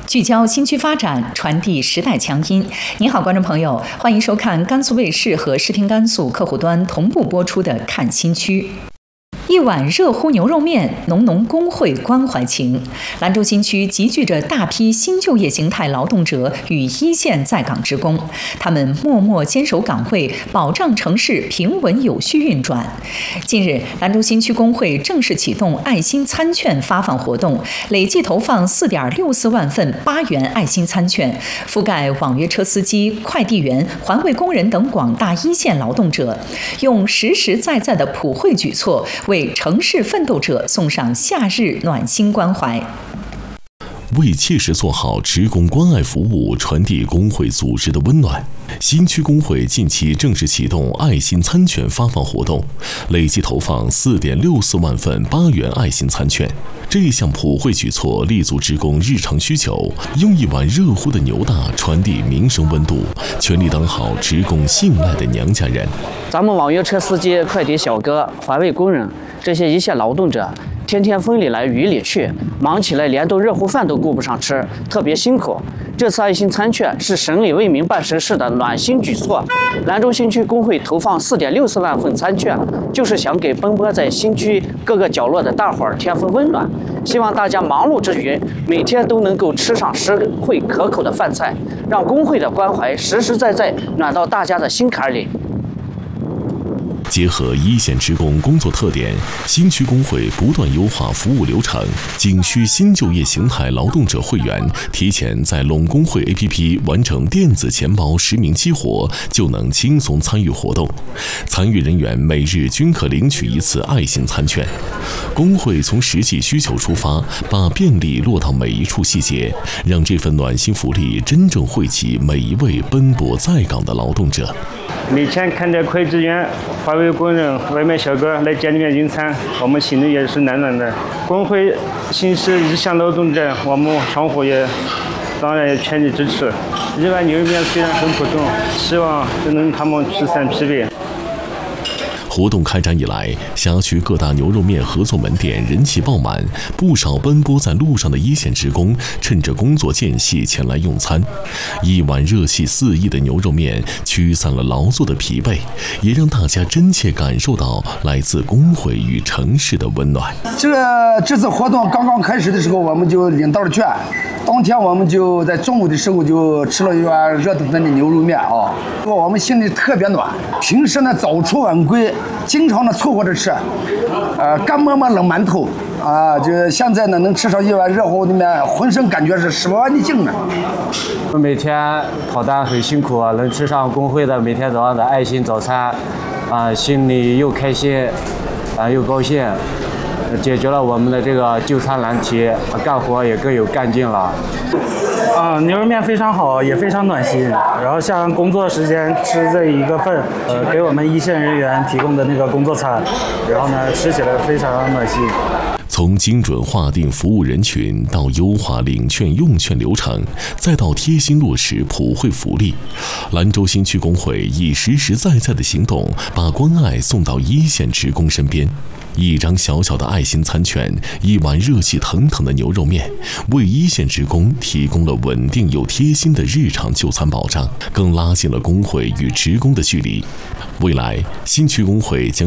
聚焦新区发展，传递时代强音。您好，观众朋友，欢迎收看甘肃卫视和视听甘肃客户端同步播出的《看新区》。一碗热乎牛肉面，浓浓工会关怀情。兰州新区集聚着大批新就业形态劳动者与一线在岗职工，他们默默坚守岗位，保障城市平稳有序运转。近日，兰州新区工会正式启动爱心餐券发放活动，累计投放4.64万份8元爱心餐券，覆盖网约车司机、快递员、环卫工人等广大一线劳动者，用实实在在的普惠举措为城市奋斗者送上夏日暖心关怀。 为切实做好职工关爱服务，传递工会组织的温暖，新区工会近期正式启动爱心餐券发放活动，累计投放4.64万份8元爱心餐券。这一项普惠举措立足职工日常需求，用一碗热乎的牛大传递民生温度，全力当好职工信赖的娘家人。 咱们网约车司机、快递小哥、环卫工人这些一线劳动者，天天风里来雨里去，忙起来连顿热乎饭都顾不上吃，特别辛苦。这次爱心餐券是省里为民办实事的暖心举措。兰州新区工会投放4.64万份餐券，就是想给奔波在新区各个角落的大伙儿添份温暖。希望大家忙碌之余，每天都能够吃上实惠可口的饭菜，让工会的关怀实实在在暖到大家的心坎里。 结合一线职工工作特点，新区工会不断优化服务流程，仅需新就业形态劳动者会员提前在拢工会 APP 完成电子钱包实名激活，就能轻松参与活动。参与人员每日均可领取1次爱心餐券。工会从实际需求出发，把便利落到每一处细节，让这份暖心福利真正惠及每一位奔波在岗的劳动者。 每天看着快递员、环卫工人、外卖小哥来店里面用餐，我们心里也是暖暖的。工会新是一线劳动者，我们商户也当然也全力支持。一碗牛肉面虽然很普通，希望就能他们驱散疲惫。 活动开展以来，辖区各大牛肉面合作门店人气爆满，不少奔波在路上的一线职工趁着工作间隙前来用餐。一碗热气四溢的牛肉面驱散了劳作的疲惫，也让大家真切感受到来自工会与城市的温暖。 这次活动刚刚开始的时候，我们就领到了券。当天我们就在中午的时候就吃了一碗热腾腾的牛肉面啊，我们心里特别暖。平时呢早出晚归，经常的凑合着吃，干馍馍冷馒头啊，就现在呢能吃上一碗热乎的面，浑身感觉是10万的劲呢。 每天跑单很辛苦，能吃上工会的每天早上的爱心早餐，心里又开心，又高兴。解决了我们的这个就餐难题，干活也更有干劲了。 牛肉面非常好，也非常暖心。然后像工作时间吃这一个份，给我们一线人员提供的那个工作餐，然后呢吃起来非常暖心。 从精准划定服务人群到优化领券用券流程，再到贴心落实普惠福利，兰州新区工会以实实在在的行动，把关爱送到一线职工身边。一张小小的爱心餐券，一碗热气腾腾的牛肉面，为一线职工提供了稳定又贴心的日常就餐保障，更拉近了工会与职工的距离。未来，新区工会将